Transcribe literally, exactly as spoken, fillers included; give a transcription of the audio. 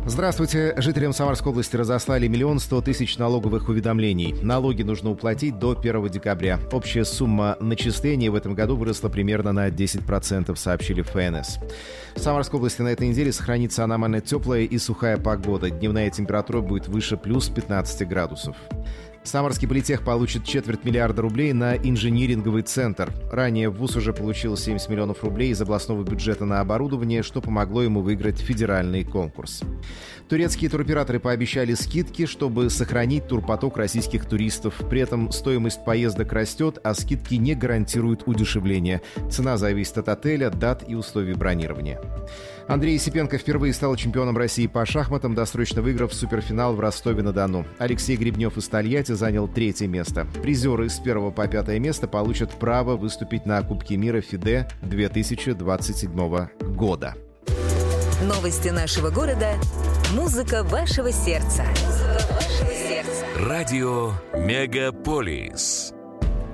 Здравствуйте. Жителям Самарской области разослали миллион сто тысяч налоговых уведомлений. Налоги нужно уплатить до первого декабря. Общая сумма начислений в этом году выросла примерно на десять процентов, сообщили эф эн эс. В Самарской области на этой неделе сохранится аномально теплая и сухая погода. Дневная температура будет выше плюс пятнадцати градусов. Самарский политех получит четверть миллиарда рублей на инжиниринговый центр. Ранее вуз уже получил семьдесят миллионов рублей из областного бюджета на оборудование, что помогло ему выиграть федеральный конкурс. Турецкие туроператоры пообещали скидки, чтобы сохранить турпоток российских туристов. При этом стоимость поездок растет, а скидки не гарантируют удешевление. Цена зависит от отеля, дат и условий бронирования. Андрей Есипенко впервые стал чемпионом России по шахматам, досрочно выиграв суперфинал в Ростове-на-Дону. Алексей Гребнев из Тольятти занял третье место. Призеры с первого по пятое место получат право выступить на Кубке мира ФИДЕ две тысячи двадцать седьмого года. Новости нашего города. Музыка вашего сердца. Музыка вашего сердца. Радио Мегаполис.